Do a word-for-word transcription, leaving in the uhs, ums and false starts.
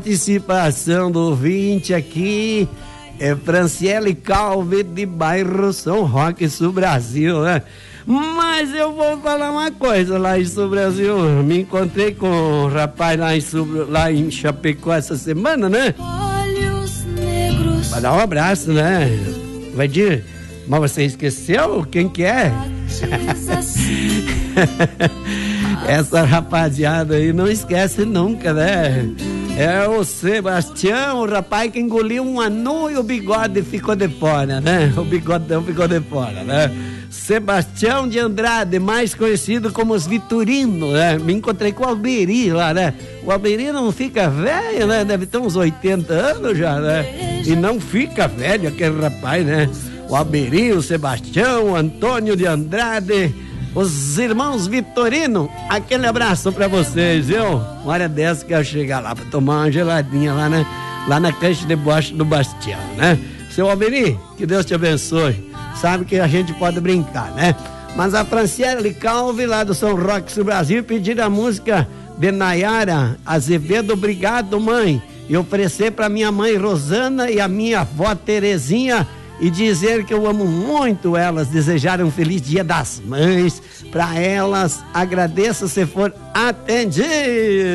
Participação do ouvinte aqui é Franciele Calve de bairro São Roque, Sul Brasil, né? Mas eu vou falar uma coisa lá em Sul Brasil. Me encontrei com um rapaz lá em, Sul, lá em Chapecó essa semana, né? Olhos negros. Vai dar um abraço, né? Vai dizer, mas você esqueceu quem que é? Essa rapaziada aí não esquece nunca, né? É o Sebastião, o rapaz que engoliu um anu e o bigode ficou de fora, né? O bigodão ficou de fora, né? Sebastião de Andrade, mais conhecido como os Vitorinos, né? Me encontrei com o Alberi lá, né? O Alberi não fica velho, né? Deve ter uns oitenta anos já, né? E não fica velho aquele rapaz, né? O Alberi, o Sebastião, o Antônio de Andrade, os irmãos Vitorino, aquele abraço pra vocês, viu? Uma hora dessa que eu chegar lá pra tomar uma geladinha lá, né? Lá na caixa de bosta do Bastião, né? Seu Alberi, que Deus te abençoe. Sabe que a gente pode brincar, né? Mas a Franciele Calve, lá do São Roque do Brasil, pediram a música de Nayara Azevedo, Obrigado, Mãe, e oferecer pra minha mãe Rosana e a minha avó Terezinha, e dizer que eu amo muito elas, desejar um feliz Dia das Mães para elas. Agradeço se for atendido.